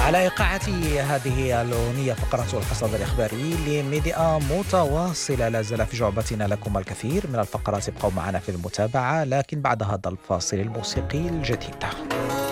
على إيقاعة هذه الأغنية فقرة القصص الإخباري لميديا متواصلة. لا زال في جعبتنا لكم الكثير من الفقرات، ابقوا معنا في المتابعة، لكن بعد هذا الفاصل الموسيقي الجديد.